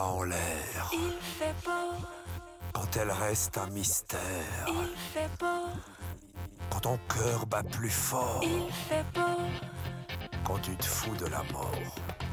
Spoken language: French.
en l'air. Il fait beau, Quand elle reste un mystère. il fait beau, Quand ton cœur bat plus fort. il fait beau, Quand tu te fous de la mort.